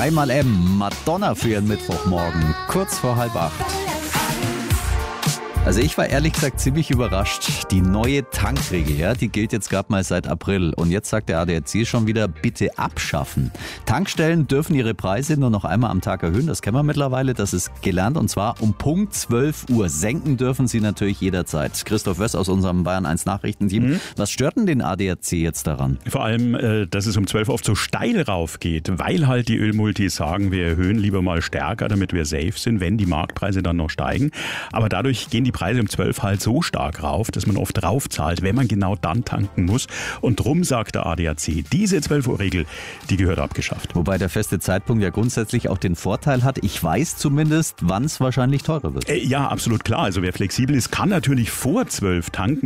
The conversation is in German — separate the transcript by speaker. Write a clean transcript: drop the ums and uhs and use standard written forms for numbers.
Speaker 1: Dreimal M, Madonna für ihren Mittwochmorgen, kurz vor 7:30. Also ich war ehrlich gesagt ziemlich überrascht. Die neue Tankregel, ja, die gilt jetzt gerade mal seit April. Und jetzt sagt der ADAC schon wieder, bitte abschaffen. Tankstellen dürfen ihre Preise nur noch einmal am Tag erhöhen. Das kennen wir mittlerweile, das ist gelernt. Und zwar um Punkt 12 Uhr. Senken dürfen sie natürlich jederzeit. Christoph Wöss aus unserem Bayern 1 Nachrichtenteam. Was stört denn den ADAC jetzt daran?
Speaker 2: Vor allem, dass es um 12 Uhr oft so steil rauf geht, weil halt die Ölmultis sagen, wir erhöhen lieber mal stärker, damit wir safe sind, wenn die Marktpreise dann noch steigen. Aber dadurch gehen die Preise um 12 halt so stark rauf, dass man oft drauf zahlt, wenn man genau dann tanken muss. Und drum sagt der ADAC, diese 12-Uhr-Regel, die gehört abgeschafft.
Speaker 1: Wobei der feste Zeitpunkt ja grundsätzlich auch den Vorteil hat, ich weiß zumindest, wann es wahrscheinlich teurer wird.
Speaker 2: Ja, absolut klar. Also wer flexibel ist, kann natürlich vor 12 tanken.